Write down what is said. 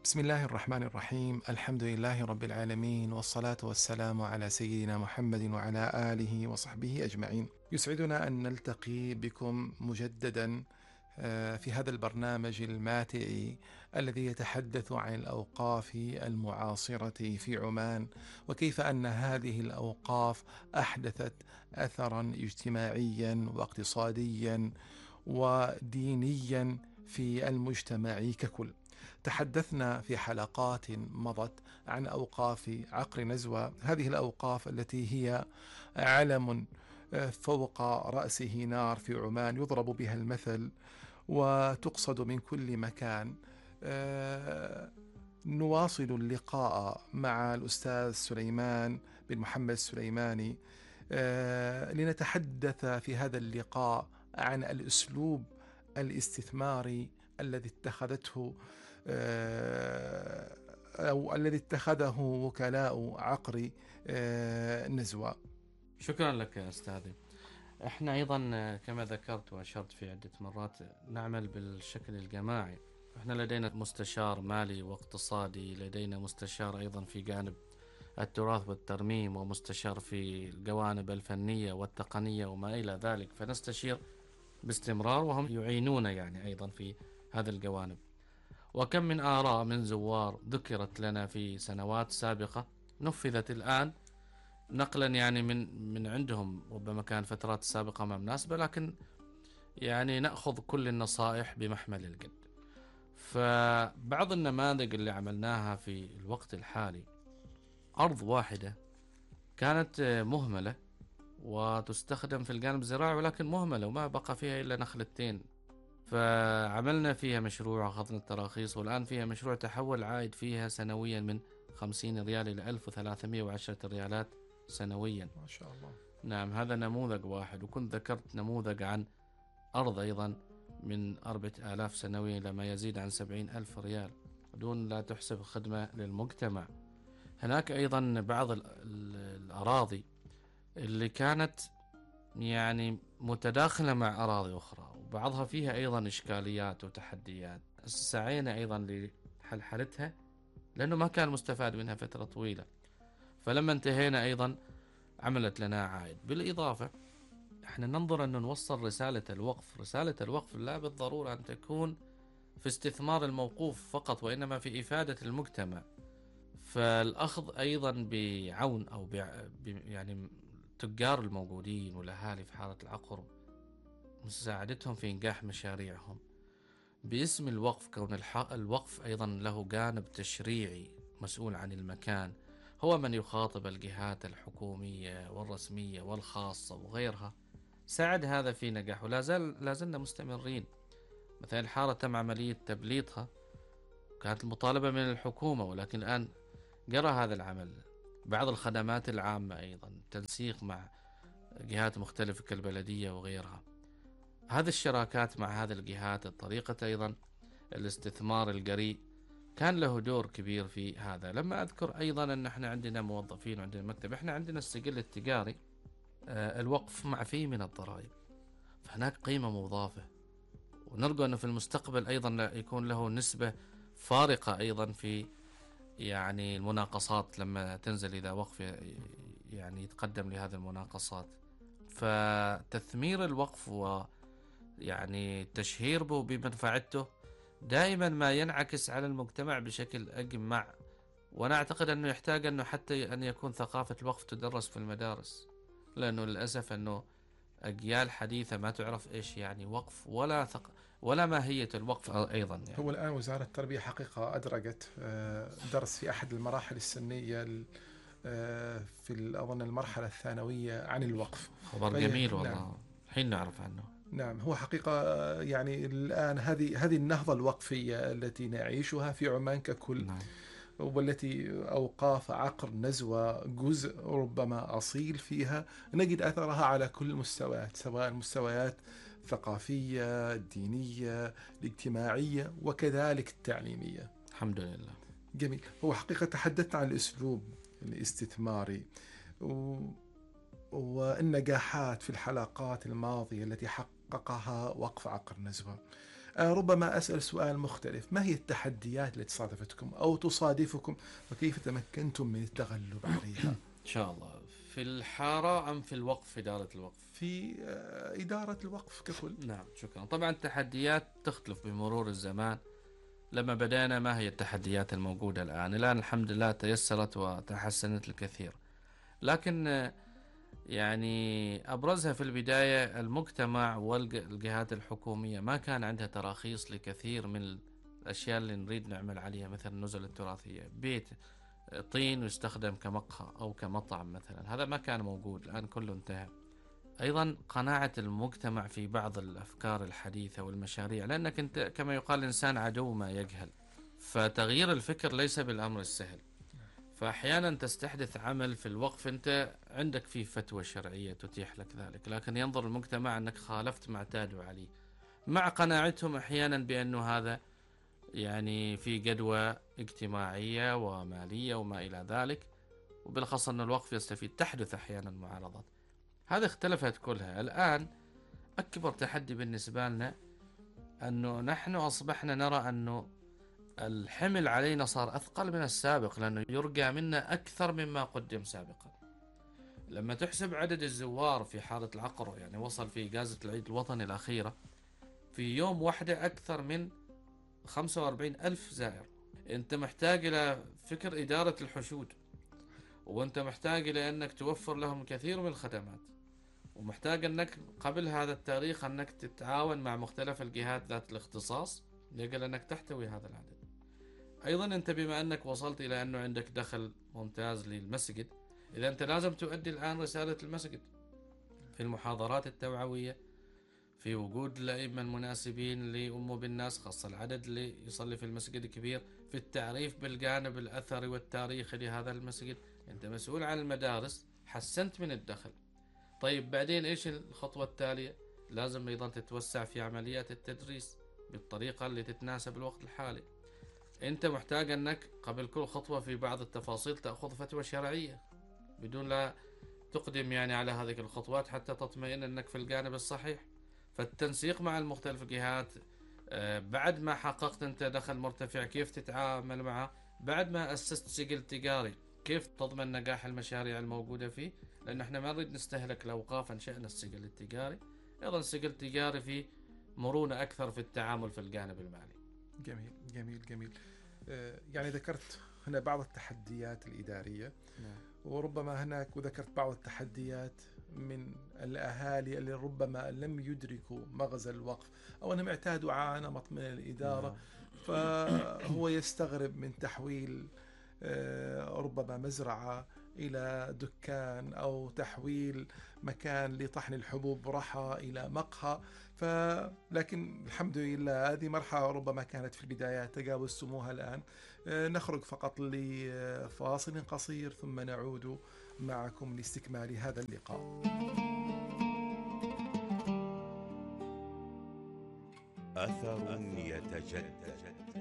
بسم الله الرحمن الرحيم. الحمد لله رب العالمين، والصلاة والسلام على سيدنا محمد وعلى آله وصحبه أجمعين. يسعدنا أن نلتقي بكم مجددا في هذا البرنامج الماتع الذي يتحدث عن الأوقاف المعاصرة في عمان، وكيف أن هذه الأوقاف أحدثت أثرا اجتماعيا واقتصاديا ودينيا في المجتمع ككل. تحدثنا في حلقات مضت عن أوقاف عقر نزوة، هذه الأوقاف التي هي علم فوق رأسه نار في عمان يضرب بها المثل وتقصد من كل مكان. نواصل اللقاء مع الأستاذ سليمان بن محمد السليماني لنتحدث في هذا اللقاء عن الأسلوب الاستثماري الذي اتخذته أو الذي اتخذه وكلاء عقر نزوة. شكرا لك يا أستاذي. احنا أيضا كما ذكرت وأشرت في عدة مرات نعمل بالشكل الجماعي. احنا لدينا مستشار مالي واقتصادي، لدينا مستشار أيضا في جانب التراث والترميم، ومستشار في الجوانب الفنية والتقنية وما إلى ذلك، فنستشير باستمرار وهم يعينون يعني أيضا في هذا الجوانب. وكم من آراء من زوار ذكرت لنا في سنوات سابقة نفذت الآن نقلا يعني من عندهم، ربما كان فترات سابقة ما مناسبة، لكن يعني نأخذ كل النصائح بمحمل الجد. فبعض النماذج اللي عملناها في الوقت الحالي، أرض واحدة كانت مهملة وتستخدم في الجانب الزراعي ولكن مهملة وما بقى فيها إلا نخلتين، فعملنا فيها مشروع، أخذنا التراخيص، والآن فيها مشروع تحول عائد فيها سنويا من 50 ريال إلى 1310 ريالات سنويا. ما شاء الله. نعم، هذا نموذج واحد، وكنت ذكرت نموذج عن أرض أيضا من 4000 سنويا إلى ما يزيد عن 70,000 ريال دون لا تحسب خدمة للمجتمع. هناك أيضا بعض الأراضي اللي كانت يعني متداخلة مع أراضي أخرى، وبعضها فيها أيضا إشكاليات وتحديات، سعينا أيضا لحلحلتها لأنه ما كان مستفاد منها فترة طويلة. فلما انتهينا أيضا عملت لنا عائد. بالإضافة احنا ننظر أن نوصل رسالة الوقف. رسالة الوقف لا بالضرورة أن تكون في استثمار الموقوف فقط، وإنما في إفادة المجتمع. فالأخذ أيضا بعون أو يعني تجار الموجودين والأهالي في حارة العقر، مساعدتهم في إنجاح مشاريعهم باسم الوقف. كون الوقف أيضا له جانب تشريعي مسؤول عن المكان، هو من يخاطب الجهات الحكومية والرسمية والخاصة وغيرها، ساعد هذا في نجاح لازلنا مستمرين. مثلا الحارة تم عملية تبليطها، كانت المطالبة من الحكومة، ولكن الآن جرى هذا العمل. بعض الخدمات العامة أيضا تنسيق مع جهات مختلفة كالبلدية وغيرها. هذه الشراكات مع هذه الجهات، الطريقة أيضا الاستثمار الجريء كان له دور كبير في هذا. لما أذكر أيضا أن احنا عندنا موظفين وعندنا مكتب، احنا عندنا السجل التجاري، الوقف معفي من الضرائب، فهناك قيمة مضافة، ونرجو أنه في المستقبل أيضا يكون له نسبة فارقة أيضا في يعني المناقصات لما تنزل، إذا وقف يعني يتقدم لهذه المناقصات. فتثمير الوقف ويعني التشهير به بمنفعته دائما ما ينعكس على المجتمع بشكل أجمع. وأنا أعتقد أنه يحتاج أنه حتى أن يكون ثقافة الوقف تدرس في المدارس، لأنه للأسف أنه أجيال حديثة ما تعرف إيش يعني وقف ولا ماهية الوقف أيضا يعني. هو الآن وزارة التربية حقيقة أدرجت درس في أحد المراحل السنية في أظن المرحلة الثانوية عن الوقف. خبر جميل والله. نعم. حين نعرف عنه. نعم، هو حقيقة يعني الآن هذه النهضة الوقفية التي نعيشها في عمان ككل. نعم. والتي أوقاف عقر نزوة جزء ربما أصيل فيها، نجد أثرها على كل المستويات، سواء المستويات الثقافية، الدينية، الاجتماعية، وكذلك التعليمية. الحمد لله. جميل. هو حقيقة تحدثت عن الأسلوب الاستثماري والنجاحات في الحلقات الماضية التي حققها وقف عقر نزوة. ربما أسأل سؤال مختلف: ما هي التحديات التي صادفتكم أو تصادفكم، وكيف تمكنتم من التغلب عليها؟ إن شاء الله. في الحارة أم في الوقف، إدارة الوقف؟ في إدارة الوقف ككل. نعم، شكرا. طبعا التحديات تختلف بمرور الزمان. لما بدأنا ما هي التحديات الموجودة الآن الحمد لله تيسرت وتحسنت الكثير، لكن يعني أبرزها في البداية المجتمع والجهات الحكومية ما كان عندها تراخيص لكثير من الأشياء اللي نريد نعمل عليها، مثل النزل التراثية، بيت طين يستخدم كمقهى أو كمطعم مثلا، هذا ما كان موجود، الآن كله انتهى. أيضا قناعة المجتمع في بعض الأفكار الحديثة والمشاريع، لأنك أنت كما يقال الإنسان عدو ما يجهل، فتغيير الفكر ليس بالأمر السهل. فأحيانا تستحدث عمل في الوقف أنت عندك فيه فتوى شرعية تتيح لك ذلك، لكن ينظر المجتمع أنك خالفت ما اعتادوا عليه، مع قناعتهم أحيانا بأنه هذا يعني في جدوى اجتماعية ومالية وما إلى ذلك، وبالخاصة أن الوقف يستفيد. تحدث أحيانا معارضات، هذا اختلفت كلها. الآن أكبر تحدي بالنسبة لنا أنه نحن أصبحنا نرى أنه الحمل علينا صار أثقل من السابق، لأنه يرجى منا أكثر مما قدم سابقا. لما تحسب عدد الزوار في حارة العقرة، يعني وصل في إجازة العيد الوطني الأخيرة في يوم واحدة أكثر من 45 ألف زائر. أنت محتاج إلى فكر إدارة الحشود، وأنت محتاج إلى أنك توفر لهم كثير من الخدمات، ومحتاج أنك قبل هذا التاريخ أنك تتعاون مع مختلف الجهات ذات الاختصاص لأجل أنك تحتوي هذا العدد. أيضا أنت بما أنك وصلت إلى أنه عندك دخل ممتاز للمسجد، إذا أنت لازم تؤدي الآن رسالة المسجد في المحاضرات التوعوية، في وجود الأئمة المناسبين اللي يؤموا بالناس، خاصة العدد اللي يصلي في المسجد كبير، في التعريف بالجانب الأثري والتاريخي لهذا المسجد. أنت مسؤول عن المدارس، حسنت من الدخل. طيب بعدين إيش الخطوة التالية؟ لازم أيضا تتوسع في عمليات التدريس بالطريقة اللي تتناسب الوقت الحالي. أنت محتاج أنك قبل كل خطوة في بعض التفاصيل تأخذ فتوى شرعية بدون لا تقدم يعني على هذه الخطوات حتى تطمئن أنك في الجانب الصحيح. فالتنسيق مع المختلف الجهات، بعد ما حققت أنت دخل مرتفع كيف تتعامل معه، بعد ما أسست سجل تجاري كيف تضمن نجاح المشاريع الموجودة فيه، لأن احنا ما نريد نستهلك الأوقاف، أنشأنا السجل التجاري. أيضا السجل التجاري فيه مرونة أكثر في التعامل في الجانب المالي. جميل جميل جميل. يعني ذكرت هنا بعض التحديات الإدارية، وربما هناك وذكرت بعض التحديات من الأهالي اللي ربما لم يدركوا مغزى الوقف، أو أنهم اعتادوا على نمط من الإدارة، فهو يستغرب من تحويل ربما مزرعة إلى دكان، أو تحويل مكان لطحن الحبوب رحى إلى مقهى. لكن الحمد لله هذه مرحلة ربما كانت في البدايات تجاوزتموها الآن. نخرج فقط لفاصل قصير ثم نعود معكم لاستكمال هذا اللقاء. أثر يتجدد.